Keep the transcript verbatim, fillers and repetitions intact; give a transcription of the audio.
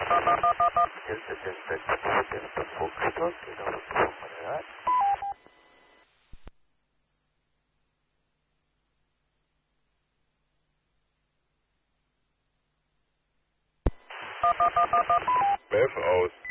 Delta Delta two Delta Foxtrot, Kilo Foxtrot Manila. Bev aus.